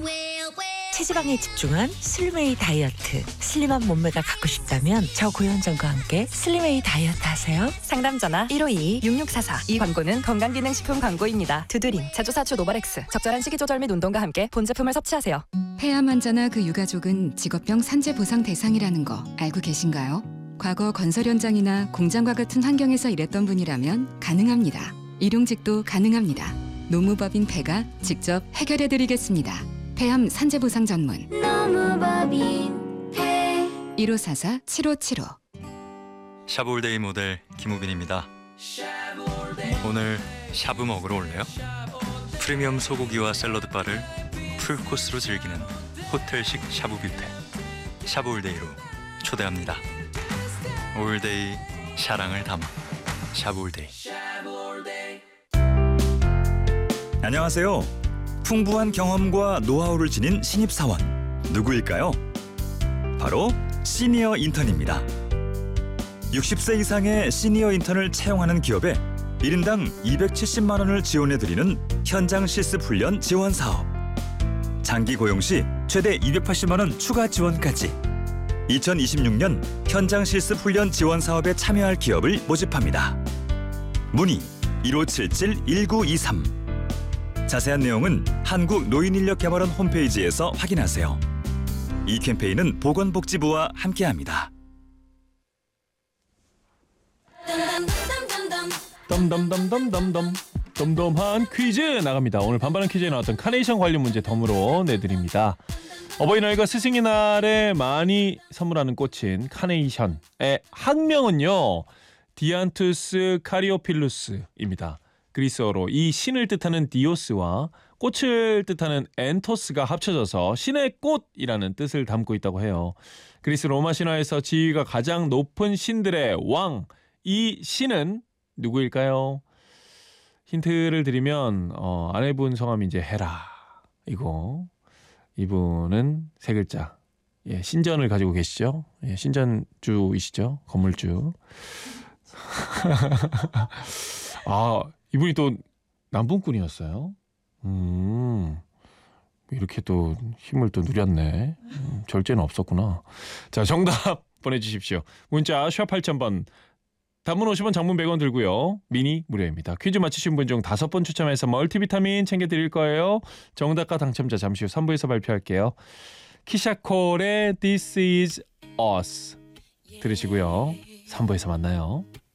체지방에 집중한 슬림웨이 다이어트. 슬림한 몸매가 갖고 싶다면 저 고현정과 함께 슬림웨이 다이어트 하세요. 상담 전화 1522-6644. 이 광고는 건강기능식품 광고입니다. 두드림, 자주사추 노바렉스. 적절한 식이 조절 및 운동과 함께 본 제품을 섭취하세요. 폐암 환자나 그 유가족은 직업병 산재 보상 대상이라는 거 알고 계신가요? 과거 건설 현장이나 공장과 같은 환경에서 일했던 분이라면 가능합니다. 일용직도 가능합니다. 노무법인 폐가 직접 해결해드리겠습니다. 폐암 산재 보상 전문 노무법인 폐 1544-7575. 샤브올데이 모델 김우빈입니다. 오늘 샤브 먹으러 올래요? 프리미엄 소고기와 샐러드 바를 풀코스로 즐기는 호텔식 샤브 뷔페. 샤브올데이로 초대합니다. 올데이 사랑을 담아 샤브올데이. 안녕하세요. 풍부한 경험과 노하우를 지닌 신입사원 누구일까요? 바로 시니어 인턴입니다. 60세 이상의 시니어 인턴을 채용하는 기업에 1인당 270만 원을 지원해드리는 현장 실습 훈련 지원 사업. 장기 고용 시 최대 280만 원 추가 지원까지. 2026년 현장 실습 훈련 지원 사업에 참여할 기업을 모집합니다. 문의 1577-1923. 자세한 내용은 한국노인인력개발원 홈페이지에서 확인하세요. 이 캠페인은 보건복지부와 함께합니다. 덤덤한 퀴즈 나갑니다. 오늘 반반한 퀴즈에 나왔던 카네이션 관련 문제 덤으로 내드립니다. 어버이날과 스승의 날에 많이 선물하는 꽃인 카네이션의 학명은요, 디안투스 카리오필루스입니다. 그리스어로 이 신을 뜻하는 디오스와 꽃을 뜻하는 엔토스가 합쳐져서 신의 꽃이라는 뜻을 담고 있다고 해요. 그리스 로마 신화에서 지위가 가장 높은 신들의 왕, 이 신은 누구일까요? 힌트를 드리면 아내분 성함이 이제 헤라 이고, 이분은 세 글자. 예, 신전을 가지고 계시죠? 예, 신전주이시죠? 건물주. 아, 이분이 또 남분꾼이었어요. 이렇게 또 힘을 또 누렸네. 절제는 없었구나. 자, 정답 보내주십시오. 문자 샵 8000번. 단문 50원, 장문 100원 들고요. 미니 무료입니다. 퀴즈 맞추신 분 중 5분 추첨해서 멀티비타민 챙겨드릴 거예요. 정답과 당첨자 잠시 후 3부에서 발표할게요. 키샤콜의 This is Us 들으시고요. 3부에서 만나요.